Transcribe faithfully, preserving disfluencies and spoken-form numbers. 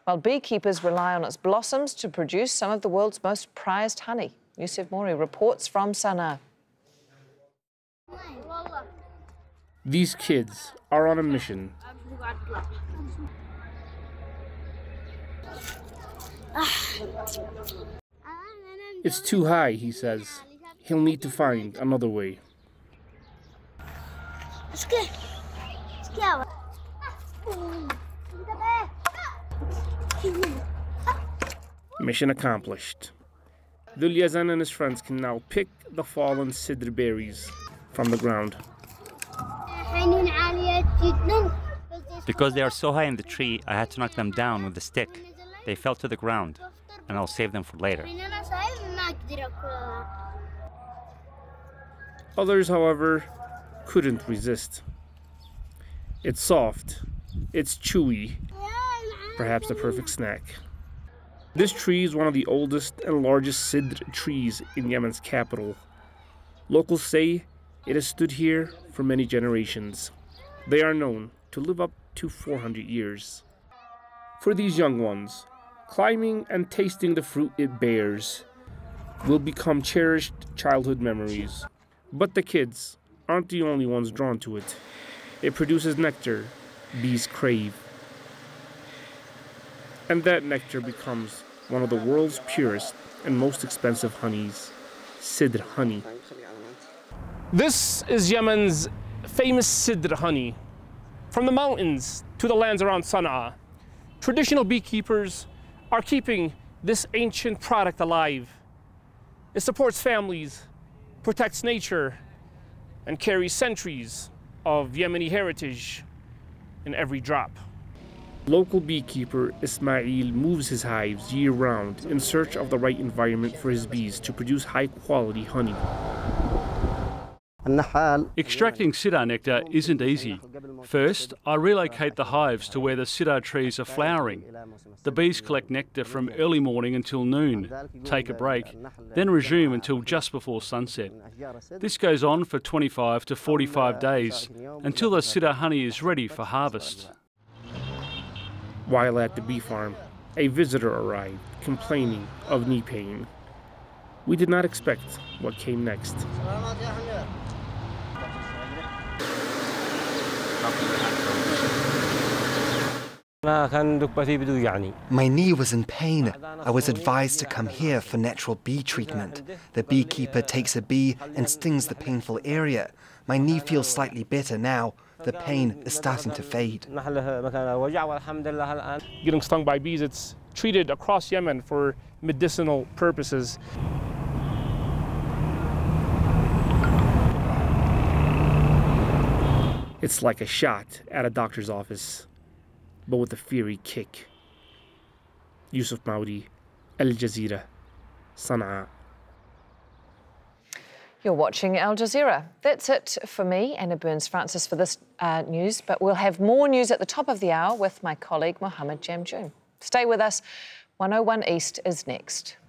while beekeepers rely on its blossoms to produce some of the world's most prized honey. Yusuf Mori reports from Sana'a. These kids are on a mission. It's too high, he says. He'll need to find another way. Mission accomplished. Dhul Yazan and his friends can now pick the fallen sidr berries from the ground. Because they are so high in the tree, I had to knock them down with a stick. They fell to the ground, and I'll save them for later. Others, however, couldn't resist. It's soft, it's chewy, perhaps the perfect snack. This tree is one of the oldest and largest sidr trees in Yemen's capital. Locals say it has stood here for many generations. They are known to live up to four hundred years. For these young ones, climbing and tasting the fruit it bears will become cherished childhood memories. But the kids aren't the only ones drawn to it. It produces nectar bees crave. And that nectar becomes one of the world's purest and most expensive honeys, sidr honey. This is Yemen's famous sidr honey. From the mountains to the lands around Sana'a, traditional beekeepers are keeping this ancient product alive. It supports families, protects nature, and carries centuries of Yemeni heritage in every drop. Local beekeeper Ismail moves his hives year-round in search of the right environment for his bees to produce high-quality honey. Extracting sidr nectar isn't easy. First, I relocate the hives to where the sidr trees are flowering. The bees collect nectar from early morning until noon, take a break, then resume until just before sunset. This goes on for twenty-five to forty-five days until the sidr honey is ready for harvest. While at the bee farm, a visitor arrived, complaining of knee pain. We did not expect what came next. My knee was in pain. I was advised to come here for natural bee treatment. The beekeeper takes a bee and stings the painful area. My knee feels slightly better now. The pain is starting to fade. Getting stung by bees, it's treated across Yemen for medicinal purposes. It's like a shot at a doctor's office, but with a fiery kick. Yusuf Mori, Al Jazeera, Sana'a. You're watching Al Jazeera. That's it for me, Anna Burns-Francis, for this uh, news, but we'll have more news at the top of the hour with my colleague Mohammed Jamjoon. Stay with us. one oh one East is next.